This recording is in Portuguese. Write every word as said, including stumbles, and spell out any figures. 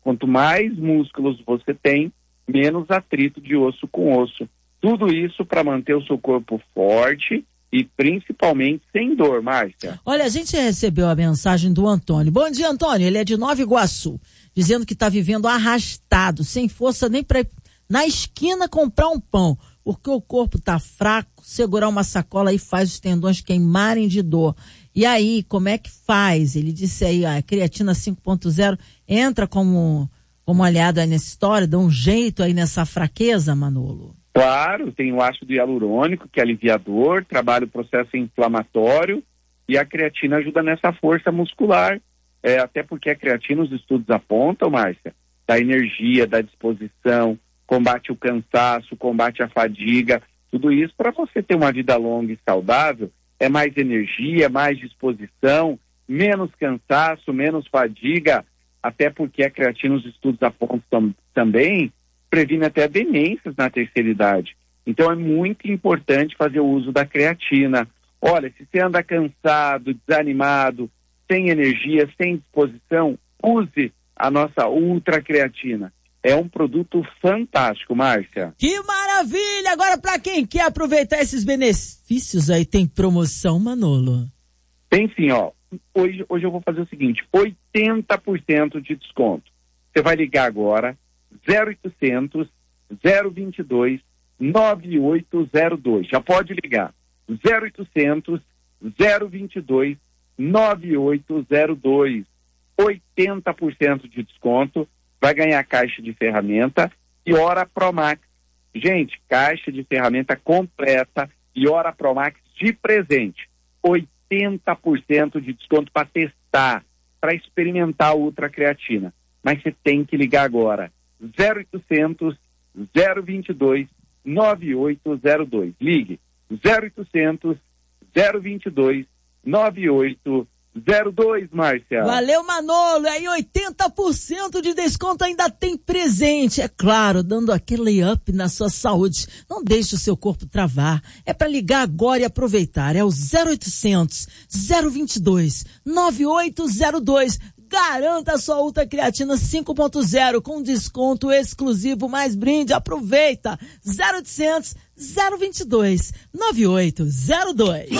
Quanto mais músculos você tem, menos atrito de osso com osso. Tudo isso para manter o seu corpo forte e principalmente sem dor, Márcia. Olha, a gente recebeu a mensagem do Antônio. Bom dia, Antônio. Ele é de Nova Iguaçu, dizendo que está vivendo arrastado, sem força nem para na esquina comprar um pão, porque o corpo está fraco, segurar uma sacola aí faz os tendões queimarem de dor. E aí, como é que faz? Ele disse aí, ó, a creatina cinco ponto zero entra como, como aliado aí nessa história, dá um jeito aí nessa fraqueza, Manolo? Claro, tem o ácido hialurônico, que é aliviador, trabalha o processo inflamatório, e a creatina ajuda nessa força muscular. É, até porque a creatina, os estudos apontam, Márcia, dá energia, dá disposição, combate o cansaço, combate a fadiga, tudo isso para você ter uma vida longa e saudável, é mais energia, mais disposição, menos cansaço, menos fadiga, até porque a creatina, os estudos apontam também, previne até demências na terceira idade. Então é muito importante fazer o uso da creatina. Olha, se você anda cansado, desanimado, sem energia, sem disposição, use a nossa Ultra Creatina. É um produto fantástico, Márcia. Que maravilha! Agora, para quem quer aproveitar esses benefícios aí, tem promoção, Manolo? Tem sim, ó. Hoje, hoje eu vou fazer o seguinte, oitenta por cento de desconto. Você vai ligar agora, zero oitocentos, zero vinte e dois, nove oito zero dois. Já pode ligar. zero oitocentos, zero vinte e dois, nove oito zero dois. oitenta por cento de desconto. Vai ganhar caixa de ferramenta e Hora Promax. Gente, caixa de ferramenta completa e Hora Promax de presente. oitenta por cento de desconto para testar, para experimentar a Ultra Creatina. Mas você tem que ligar agora. zero oitocentos, zero vinte e dois, nove oito zero dois. Ligue. zero oitocentos, zero vinte e dois, nove oito zero dois, Márcia. Valeu, Manolo. Aí oitenta por cento de desconto ainda tem presente. É claro, dando aquele up na sua saúde. Não deixe o seu corpo travar. É para ligar agora e aproveitar. É o zero oitocentos, zero vinte e dois, nove oito zero dois. Garanta a sua Ultra Creatina cinco ponto zero com desconto exclusivo mais brinde. Aproveita. zero oitocentos, zero vinte e dois, nove oito zero dois.